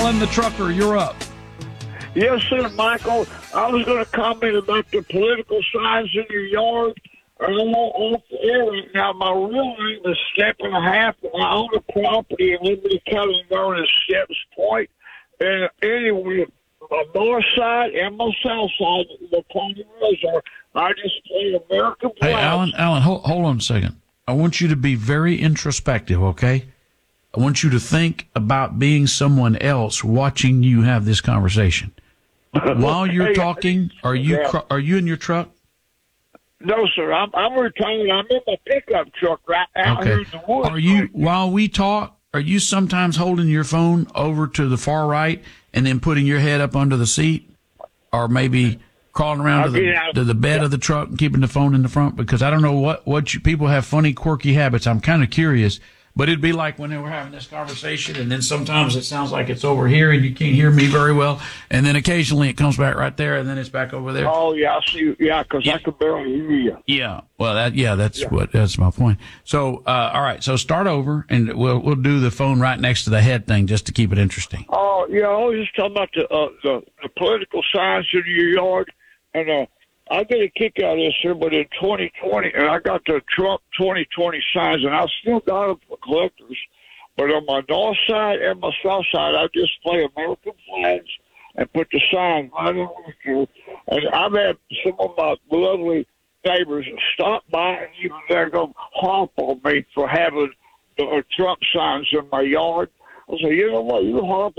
Alan the trucker, you're up. Yes, sir, Michael. I was going to comment about the political signs in your yard. I'm off the air right now. My real name is Step and a Half, and I own a property in Liberty County known as Steps Point. And anyway, my north side and my south side, the Pony Reservoir, I just play American flags. Hey, Alan, hold on a second. I want you to be very introspective, okay? I want you to think about being someone else watching you have this conversation. While you're talking, are you in your truck? No, sir. I'm retired. I'm in my pickup truck right out here in the woods. While we talk, are you sometimes holding your phone over to the far right and then putting your head up under the seat, or maybe crawling around to the bed of the truck and keeping the phone in the front? Because I don't know what people have funny, quirky habits. I'm kind of curious. But it'd be like when they were having this conversation, and then sometimes it sounds like it's over here, and you can't hear me very well, and then occasionally it comes back right there, and then it's back over there. Oh yeah, I see. Yeah, because I can barely hear you. Yeah. Well, that's my point. So, all right. So start over, and we'll do the phone right next to the head thing just to keep it interesting. Oh yeah, I was just talking about the political signs in your yard, and I get a kick out of this here, but in 2020, and I got the Trump 2020 signs, and I still got them for collectors. But on my north side and my south side, I display American flags and put the sign right over here. And I've had some of my lovely neighbors stop by and even they're going to hop on me for having the Trump signs in my yard. I say, you know what, you harp